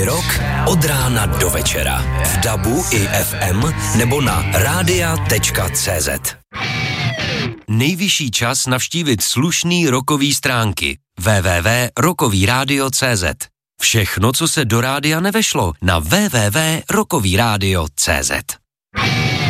Rok od rána do večera. V DABu i FM nebo na radia.cz. Nejvyšší čas navštívit slušný rockový stránky www.rockovyradio.cz. Všechno, co se do rádia nevešlo, na www.rockovyradio.cz.